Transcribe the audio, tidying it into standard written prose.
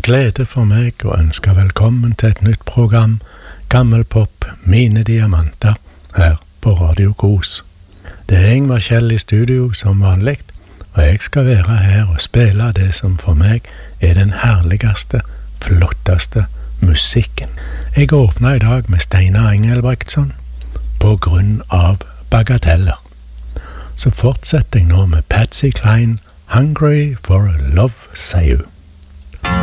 glede for meg å ønske velkommen til et nytt program, Gammelpop, mine diamanter, her på Radio Kos. Det er Ingvar Kjell i studio som vanlig, og jeg skal være her og spille det som for meg er den herligste, flotteste musikken. Jeg åpner i dag med Steinar Engelbrektsson, på grunn av bagateller. Så fortsetter jeg nå med Patsy Cline, Hungry for Love, sier hun.